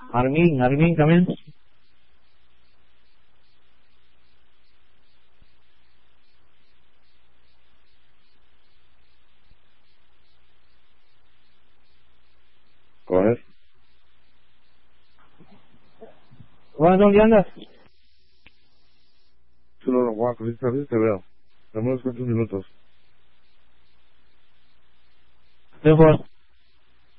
Armin, come in. Go ahead. Bueno, ¿dónde andas? Solo Juan, ahorita te veo. Dame unos cuantos minutos. Mejor.